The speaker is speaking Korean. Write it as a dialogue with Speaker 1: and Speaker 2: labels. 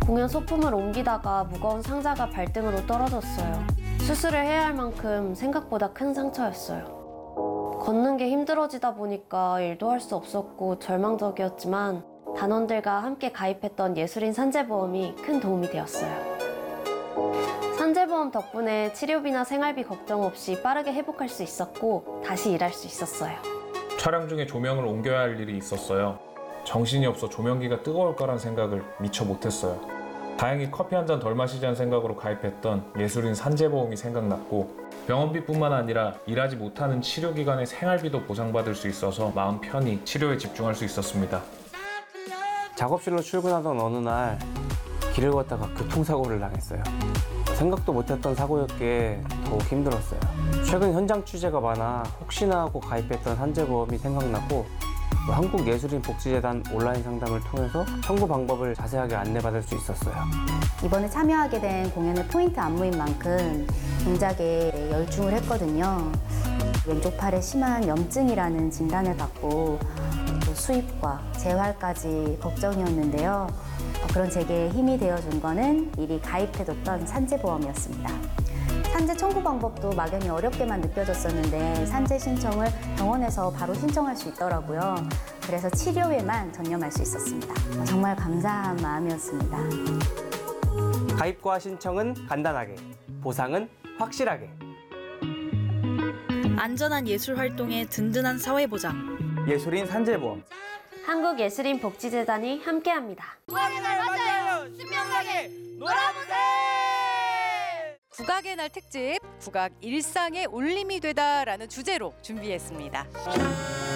Speaker 1: 공연 소품을 옮기다가 무거운 상자가 발등으로 떨어졌어요. 수술을 해야 할 만큼 생각보다 큰 상처였어요. 걷는 게 힘들어지다 보니까 일도 할 수 없었고 절망적이었지만 단원들과 함께 가입했던 예술인 산재보험이 큰 도움이 되었어요. 산재보험 덕분에 치료비나 생활비 걱정 없이 빠르게 회복할 수 있었고 다시 일할 수 있었어요.
Speaker 2: 촬영 중에 조명을 옮겨야 할 일이 있었어요. 정신이 없어 조명기가 뜨거울 거란 생각을 미처 못했어요. 다행히 커피 한 잔 덜 마시자는 생각으로 가입했던 예술인 산재보험이 생각났고 병원비뿐만 아니라 일하지 못하는 치료기간의 생활비도 보상받을 수 있어서 마음 편히 치료에 집중할 수 있었습니다.
Speaker 3: 작업실로 출근하던 어느 날 길을 걷다가 교통사고를 당했어요. 생각도 못했던 사고였기에 더욱 힘들었어요. 최근 현장 취재가 많아 혹시나 하고 가입했던 산재보험이 생각나고 한국예술인복지재단 온라인 상담을 통해서 청구 방법을 자세하게 안내받을 수 있었어요.
Speaker 4: 이번에 참여하게 된 공연의 포인트 안무인 만큼 동작에 열중을 했거든요. 왼쪽 팔에 심한 염증이라는 진단을 받고 또 수입과 재활까지 걱정이었는데요. 그런 제게 힘이 되어준 거는 미리 가입해뒀던 산재보험이었습니다. 산재 청구 방법도 막연히 어렵게만 느껴졌었는데 산재 신청을 병원에서 바로 신청할 수 있더라고요. 그래서 치료에만 전념할 수 있었습니다. 정말 감사한 마음이었습니다.
Speaker 3: 가입과 신청은 간단하게, 보상은 확실하게.
Speaker 5: 안전한 예술 활동에 든든한 사회보장.
Speaker 3: 예술인 산재보험.
Speaker 1: 한국예술인복지재단이 함께합니다.
Speaker 6: 국악의 날 맞아요. 신명나게 놀아보세요.
Speaker 7: 국악의 날 특집 국악 일상의 울림이 되다라는 주제로 준비했습니다.